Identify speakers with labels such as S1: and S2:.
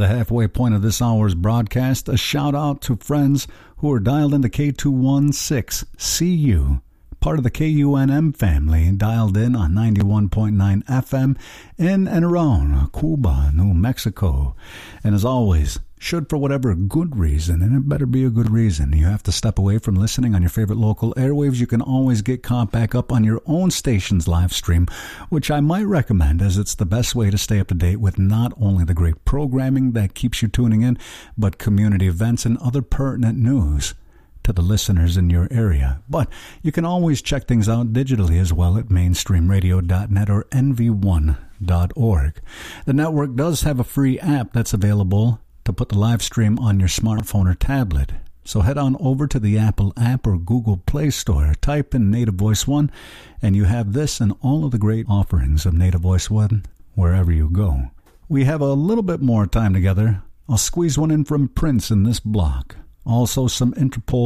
S1: the halfway point of this hour's broadcast, a shout out to friends who are dialed into K216CU, part of the KUNM family, dialed in on 91.9 FM in and around Cuba, New Mexico. And as always, should for whatever good reason, and it better be a good reason, you have to step away from listening on your favorite local airwaves, you can always get caught back up on your own station's live stream, which I might recommend, as it's the best way to stay up to date with not only the great programming that keeps you tuning in, but community events and other pertinent news to the listeners in your area. But you can always check things out digitally as well at mainstreamradio.net or nv1.org. The network does have a free app that's available to put the live stream on your smartphone or tablet. So head on over to the Apple app or Google Play Store, type in Native Voice One, and you have this and all of the great offerings of Native Voice One wherever you go. We have a little bit more time together. I'll squeeze one in from Prince in this block. Also some Interpol